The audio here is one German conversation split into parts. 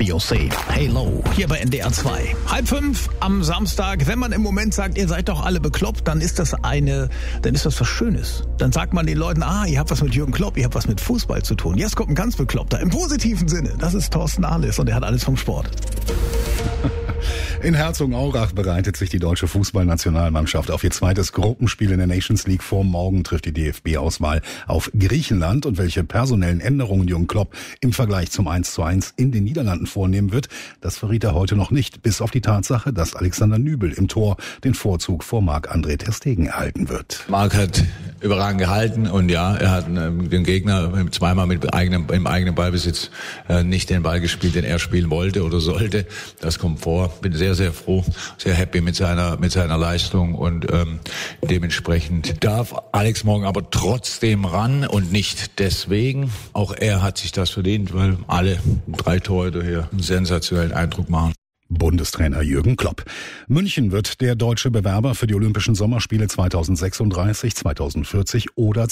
Beyoncé, Halo, hier bei NDR 2. 4:30 am Samstag. Wenn man im Moment sagt, ihr seid doch alle bekloppt, dann ist das was Schönes. Dann sagt man den Leuten, ihr habt was mit Jürgen Klopp, ihr habt was mit Fußball zu tun. Jetzt kommt ein ganz Bekloppter, im positiven Sinne. Das ist Thorsten Ahles und er hat alles vom Sport. In Herzogenaurach bereitet sich die deutsche Fußballnationalmannschaft auf ihr zweites Gruppenspiel in der Nations League vor. Morgen trifft die DFB-Auswahl auf Griechenland. Und welche personellen Änderungen Jürgen Klopp im Vergleich zum 1:1 in den Niederlanden vornehmen wird, das verriet er heute noch nicht. Bis auf die Tatsache, dass Alexander Nübel im Tor den Vorzug vor Marc-André ter Stegen erhalten wird. Marc hat überragend gehalten und er hat den Gegner zweimal im eigenen Ballbesitz nicht den Ball gespielt, den er spielen wollte oder sollte. Das kommt vor. Bin sehr, sehr froh, sehr happy mit seiner Leistung und dementsprechend darf Alex morgen aber trotzdem ran und nicht deswegen. Auch er hat sich das verdient, weil alle 3 Torhüter hier einen sensationellen Eindruck machen. Bundestrainer Jürgen Klopp. München wird der deutsche Bewerber für die Olympischen Sommerspiele 2036, 2040 oder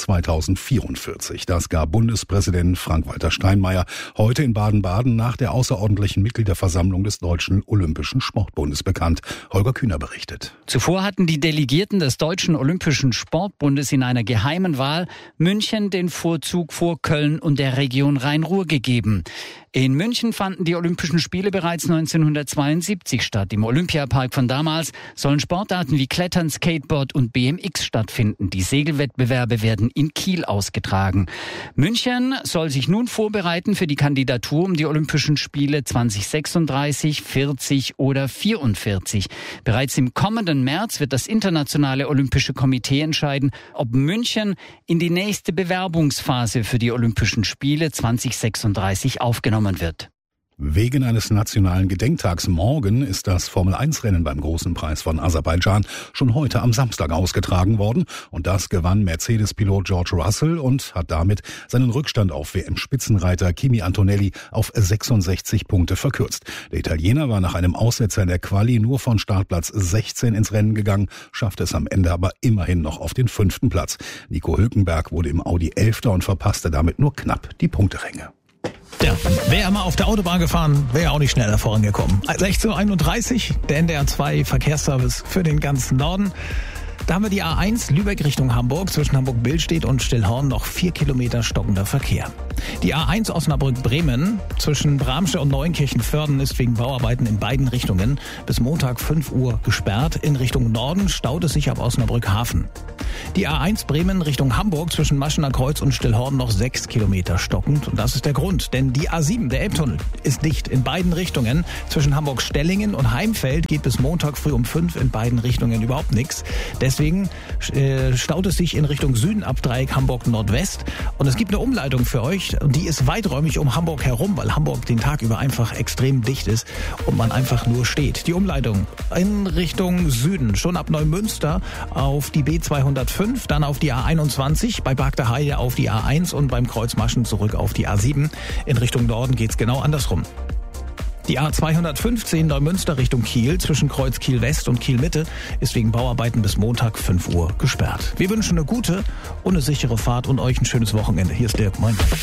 2044. Das gab Bundespräsident Frank-Walter Steinmeier heute in Baden-Baden nach der außerordentlichen Mitgliederversammlung des Deutschen Olympischen Sportbundes bekannt. Holger Kühner berichtet. Zuvor hatten die Delegierten des Deutschen Olympischen Sportbundes in einer geheimen Wahl München den Vorzug vor Köln und der Region Rhein-Ruhr gegeben. In München fanden die Olympischen Spiele bereits 1972 statt. Im Olympiapark von damals sollen Sportarten wie Klettern, Skateboard und BMX stattfinden. Die Segelwettbewerbe werden in Kiel ausgetragen. München soll sich nun vorbereiten für die Kandidatur um die Olympischen Spiele 2036, 40 oder 44. Bereits im kommenden März wird das Internationale Olympische Komitee entscheiden, ob München in die nächste Bewerbungsphase für die Olympischen Spiele 2036 aufgenommen wird. Wegen eines nationalen Gedenktags morgen ist das Formel-1-Rennen beim Großen Preis von Aserbaidschan schon heute am Samstag ausgetragen worden. Und das gewann Mercedes-Pilot George Russell und hat damit seinen Rückstand auf WM-Spitzenreiter Kimi Antonelli auf 66 Punkte verkürzt. Der Italiener war nach einem Aussetzer in der Quali nur von Startplatz 16 ins Rennen gegangen, schaffte es am Ende aber immerhin noch auf den 5. Platz. Nico Hülkenberg wurde im Audi 11. und verpasste damit nur knapp die Punkteränge. Ja, wäre mal auf der Autobahn gefahren, wäre auch nicht schneller vorangekommen. 16:31 Uhr, der NDR 2 Verkehrsservice für den ganzen Norden. Da haben wir die A1 Lübeck Richtung Hamburg. Zwischen Hamburg-Billstedt und Stillhorn noch 4 Kilometer stockender Verkehr. Die A1 Osnabrück-Bremen zwischen Bramsche und Neunkirchen-Vörden ist wegen Bauarbeiten in beiden Richtungen bis Montag 5 Uhr gesperrt. In Richtung Norden staut es sich ab Osnabrück-Hafen. Die A1 Bremen Richtung Hamburg zwischen Maschener Kreuz und Stillhorn noch 6 Kilometer stockend. Und das ist der Grund, denn die A7, der Elbtunnel, ist dicht in beiden Richtungen. Zwischen Hamburg-Stellingen und Heimfeld geht bis Montag früh um 5 in beiden Richtungen überhaupt nichts. Deswegen staut es sich in Richtung Süden ab Dreieck Hamburg Nordwest. Und es gibt eine Umleitung für euch, und die ist weiträumig um Hamburg herum, weil Hamburg den Tag über einfach extrem dicht ist und man einfach nur steht. Die Umleitung in Richtung Süden, schon ab Neumünster auf die B205, dann auf die A21, bei Barkter Heide auf die A1 und beim Kreuz Maschen zurück auf die A7. In Richtung Norden geht's genau andersrum. Die A215 Neumünster Richtung Kiel zwischen Kreuz Kiel West und Kiel Mitte ist wegen Bauarbeiten bis Montag 5 Uhr gesperrt. Wir wünschen eine gute und eine sichere Fahrt und euch ein schönes Wochenende. Hier ist Dirk, moin.